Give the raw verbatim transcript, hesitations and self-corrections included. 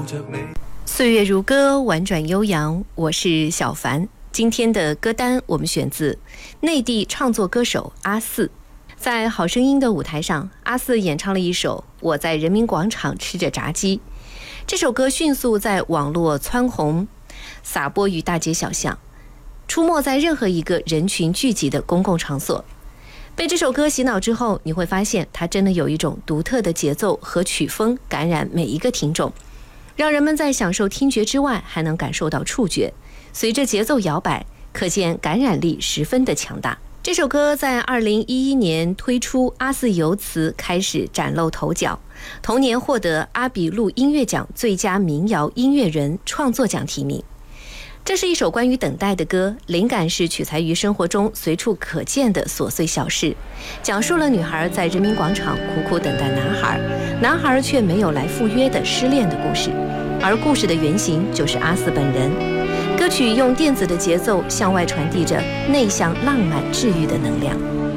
岁月如歌，婉转悠扬，我是小凡。今天的歌单我们选自内地唱作歌手阿四。在好声音的舞台上，阿四演唱了一首《我在人民广场吃着炸鸡》。这首歌迅速在网络蹿红，撒播于大街小巷，出没在任何一个人群聚集的公共场所。被这首歌洗脑之后，你会发现它真的有一种独特的节奏和曲风，感染每一个听众，让人们在享受听觉之外还能感受到触觉，随着节奏摇摆，可见感染力十分的强大。这首歌在二零一一年推出，阿四由此开始崭露头角，同年获得阿比路音乐奖最佳民谣音乐人创作奖提名。这是一首关于等待的歌，灵感是取材于生活中随处可见的琐碎小事，讲述了女孩在人民广场苦苦等待男孩，男孩却没有来赴约的失恋的故事，而故事的原型就是阿四本人。歌曲用电子的节奏向外传递着内向浪漫治愈的能量。